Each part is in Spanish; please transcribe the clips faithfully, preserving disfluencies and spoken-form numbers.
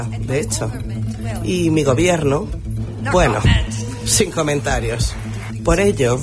de hecho. Y mi gobierno, bueno, sin comentarios. Por ello,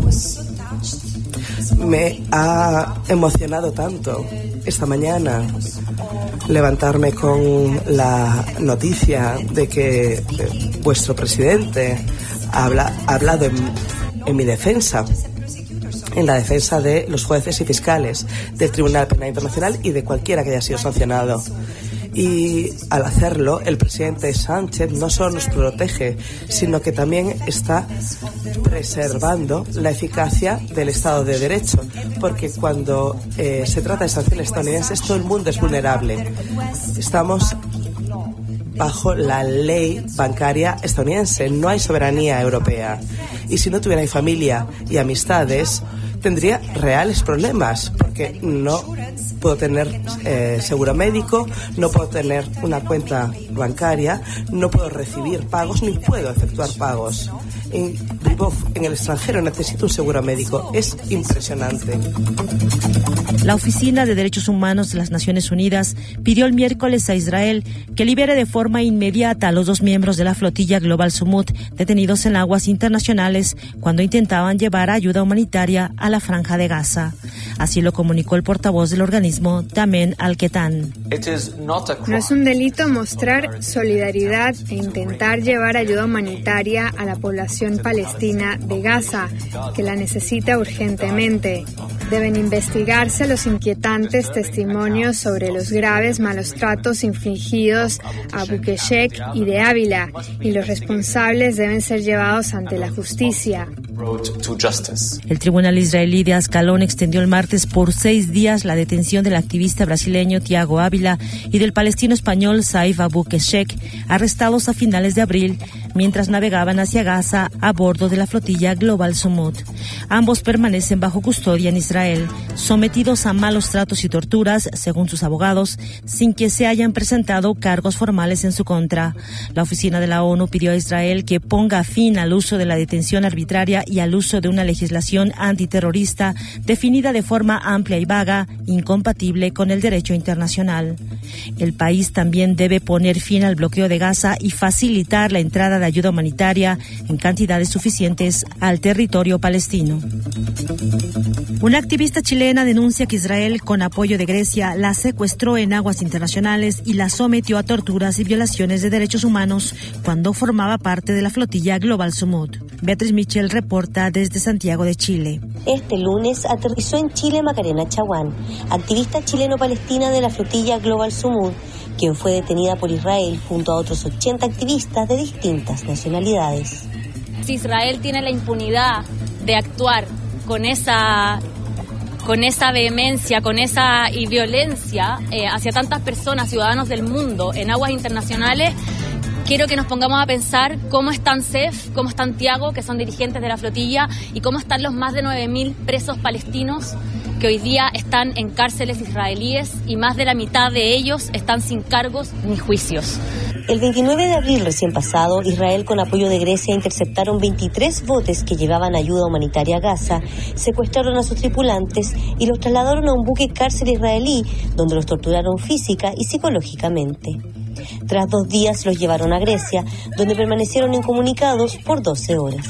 me ha emocionado tanto esta mañana levantarme con la noticia de que eh, vuestro presidente ha, habla, ha hablado en, en mi defensa, en la defensa de los jueces y fiscales del Tribunal Penal Internacional y de cualquiera que haya sido sancionado. Y al hacerlo, el presidente Sánchez no solo nos protege, sino que también está preservando la eficacia del Estado de Derecho, porque cuando eh, se trata de sanciones estadounidenses, todo el mundo es vulnerable. Estamos bajo la ley bancaria estadounidense, no hay soberanía europea. Y si no tuviera familia y amistades, tendría reales problemas, porque no puedo tener eh, seguro médico, no puedo tener una cuenta bancaria, no puedo recibir pagos, ni puedo efectuar pagos. En, vivo en el extranjero, necesito un seguro médico. Es impresionante. La Oficina de Derechos Humanos de las Naciones Unidas pidió el miércoles a Israel que libere de forma inmediata a los dos miembros de la flotilla Global Sumud detenidos en aguas internacionales cuando intentaban llevar ayuda humanitaria a la Franja de Gaza. Así lo comunicó el portavoz del organismo, Tamen Al-Ketan. No es un delito mostrar solidaridad e intentar llevar ayuda humanitaria a la población palestina de Gaza, que la necesita urgentemente. Deben investigarse los inquietantes testimonios sobre los graves malos tratos infligidos a Abu Keshek y de Ávila, y los responsables deben ser llevados ante la justicia. El tribunal israelí de Ascalón extendió el martes por seis días la detención del activista brasileño Tiago Ávila y del palestino español Saif Abu Keshek, arrestados a finales de abril mientras navegaban hacia Gaza a bordo de la flotilla Global Sumud. Ambos permanecen bajo custodia en Israel, sometidos a malos tratos y torturas, según sus abogados, sin que se hayan presentado cargos formales en su contra. La oficina de la ONU pidió a Israel que ponga fin al uso de la detención arbitraria y al uso de una legislación antiterrorista definida de forma amplia y vaga, incompatible con el derecho internacional. El país también debe poner fin al bloqueo de Gaza y facilitar la entrada de ayuda humanitaria en cantidades suficientes al territorio palestino. Una activista chilena denuncia que Israel, con apoyo de Grecia, la secuestró en aguas internacionales y la sometió a torturas y violaciones de derechos humanos cuando formaba parte de la flotilla Global Sumud. Beatriz Michel reporta desde Santiago de Chile. Este lunes aterrizó en Chile Macarena Chaguán, activista chileno-palestina de la flotilla Global Sumud, quien fue detenida por Israel junto a otros ochenta activistas de distintas nacionalidades. Si Israel tiene la impunidad de actuar con esa, con esa vehemencia, con esa y violencia eh, hacia tantas personas, ciudadanos del mundo, en aguas internacionales, quiero que nos pongamos a pensar cómo están Sef, cómo están Tiago, que son dirigentes de la flotilla, y cómo están los más de nueve mil presos palestinos que hoy día están en cárceles israelíes y más de la mitad de ellos están sin cargos ni juicios. El veintinueve de abril recién pasado, Israel con apoyo de Grecia interceptaron veintitrés botes que llevaban ayuda humanitaria a Gaza, secuestraron a sus tripulantes y los trasladaron a un buque cárcel israelí, donde los torturaron física y psicológicamente. Tras dos días los llevaron a Grecia, donde permanecieron incomunicados por doce horas.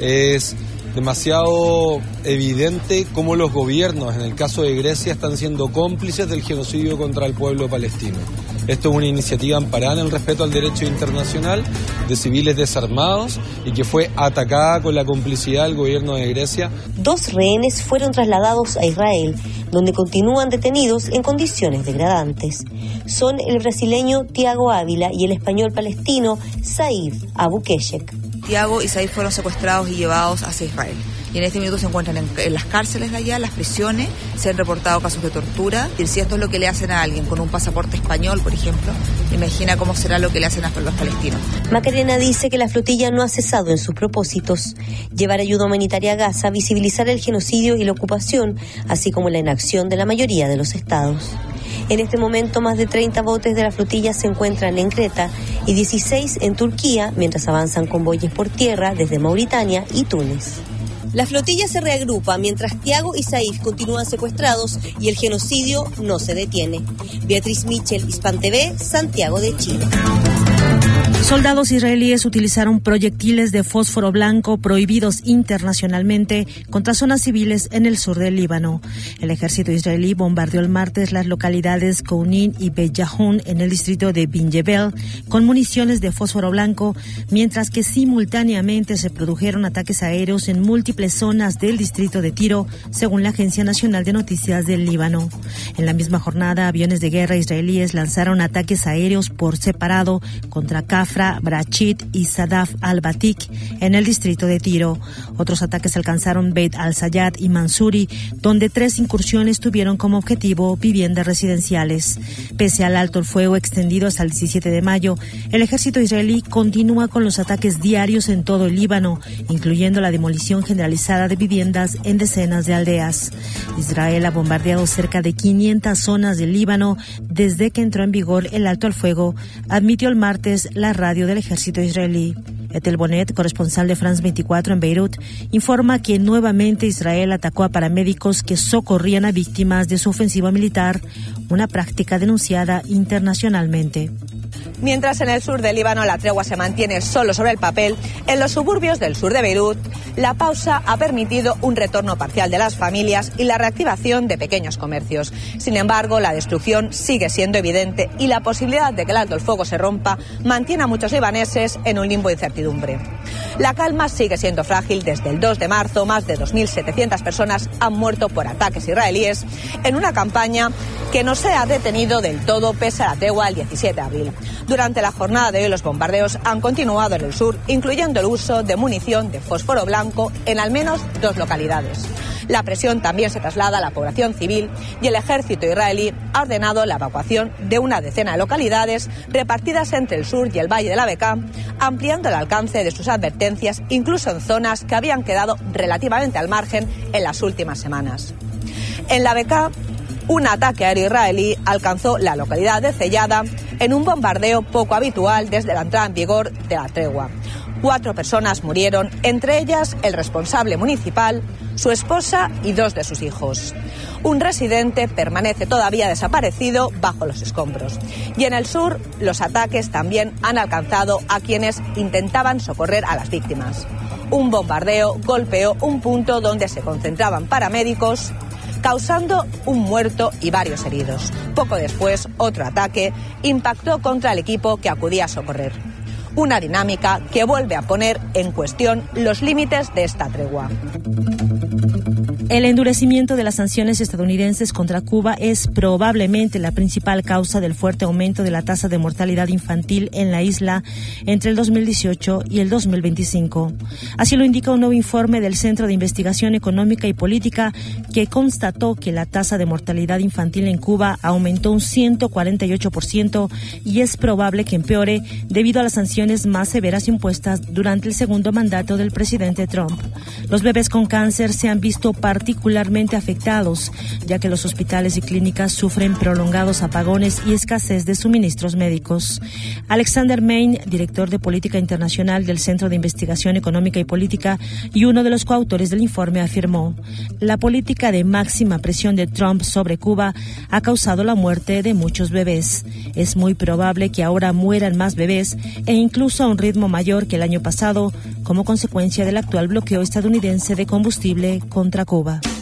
Es demasiado evidente cómo los gobiernos, en el caso de Grecia, están siendo cómplices del genocidio contra el pueblo palestino. Esto es una iniciativa amparada en el respeto al derecho internacional de civiles desarmados y que fue atacada con la complicidad del gobierno de Grecia. Dos rehenes fueron trasladados a Israel, donde continúan detenidos en condiciones degradantes. Son el brasileño Tiago Ávila y el español palestino Saif Abu Keshek. Tiago y Saif fueron secuestrados y llevados hacia Israel. Y en este minuto se encuentran en, en las cárceles de allá, en las prisiones, se han reportado casos de tortura. Y si esto es lo que le hacen a alguien con un pasaporte español, por ejemplo, imagina cómo será lo que le hacen a los palestinos. Macarena dice que la flotilla no ha cesado en sus propósitos: llevar ayuda humanitaria a Gaza, visibilizar el genocidio y la ocupación, así como la inacción de la mayoría de los estados. En este momento, más de treinta botes de la flotilla se encuentran en Creta y dieciséis en Turquía, mientras avanzan convoyes por tierra desde Mauritania y Túnez. La flotilla se reagrupa mientras Tiago y Saif continúan secuestrados y el genocidio no se detiene. Beatriz Mitchell, Hispan T V, Santiago de Chile. Soldados israelíes utilizaron proyectiles de fósforo blanco prohibidos internacionalmente contra zonas civiles en el sur del Líbano. El ejército israelí bombardeó el martes las localidades Kounin y Bet Jahun en el distrito de Bin Jebel con municiones de fósforo blanco, mientras que simultáneamente se produjeron ataques aéreos en múltiples zonas del distrito de Tiro, según la Agencia Nacional de Noticias del Líbano. En la misma jornada, aviones de guerra israelíes lanzaron ataques aéreos por separado contra Kafra, Brachit y Sadaf al-Batik en el distrito de Tiro. Otros ataques alcanzaron Beit al-Sayad y Mansuri, donde tres incursiones tuvieron como objetivo viviendas residenciales. Pese al alto el fuego extendido hasta el diecisiete de mayo, el ejército israelí continúa con los ataques diarios en todo el Líbano, incluyendo la demolición generalizada de viviendas en decenas de aldeas. Israel ha bombardeado cerca de quinientas zonas del Líbano desde que entró en vigor el alto al fuego, admitió el martes la radio del ejército israelí. Etel Bonet, corresponsal de France veinticuatro en Beirut, informa que nuevamente Israel atacó a paramédicos que socorrían a víctimas de su ofensiva militar, una práctica denunciada internacionalmente. Mientras en el sur del Líbano la tregua se mantiene solo sobre el papel, en los suburbios del sur de Beirut, la pausa ha permitido un retorno parcial de las familias y la reactivación de pequeños comercios. Sin embargo, la destrucción sigue siendo evidente y la posibilidad de que el alto el fuego se rompa mantiene a muchos libaneses en un limbo de incertidumbre. La calma sigue siendo frágil. Desde el dos de marzo, más de dos mil setecientas personas han muerto por ataques israelíes en una campaña que no se ha detenido del todo pese a la tregua del diecisiete de abril. Durante la jornada de hoy, los bombardeos han continuado en el sur, incluyendo el uso de munición de fósforo blanco en al menos dos localidades. La presión también se traslada a la población civil y el ejército israelí ha ordenado la evacuación de una decena de localidades repartidas entre el sur y el valle de la Beká, ampliando el alcance de sus advertencias incluso en zonas que habían quedado relativamente al margen en las últimas semanas. En la Beká, un ataque aéreo israelí alcanzó la localidad de Cellada en un bombardeo poco habitual desde la entrada en vigor de la tregua. Cuatro personas murieron, entre ellas el responsable municipal, su esposa y dos de sus hijos. Un residente permanece todavía desaparecido bajo los escombros. Y en el sur, los ataques también han alcanzado a quienes intentaban socorrer a las víctimas. Un bombardeo golpeó un punto donde se concentraban paramédicos, causando un muerto y varios heridos. Poco después, otro ataque impactó contra el equipo que acudía a socorrer. Una dinámica que vuelve a poner en cuestión los límites de esta tregua. El endurecimiento de las sanciones estadounidenses contra Cuba es probablemente la principal causa del fuerte aumento de la tasa de mortalidad infantil en la isla entre el dos mil dieciocho y el dos mil veinticinco. Así lo indica un nuevo informe del Centro de Investigación Económica y Política que constató que la tasa de mortalidad infantil en Cuba aumentó un ciento cuarenta y ocho por ciento y es probable que empeore debido a las sanciones más severas impuestas durante el segundo mandato del presidente Trump. Los bebés con cáncer se han visto particularmente afectados, ya que los hospitales y clínicas sufren prolongados apagones y escasez de suministros médicos. Alexander Main, director de Política Internacional del Centro de Investigación Económica y Política y uno de los coautores del informe, afirmó: la política de máxima presión de Trump sobre Cuba ha causado la muerte de muchos bebés. Es muy probable que ahora mueran más bebés e incluso a un ritmo mayor que el año pasado, como consecuencia del actual bloqueo estadounidense de combustible contra Cuba.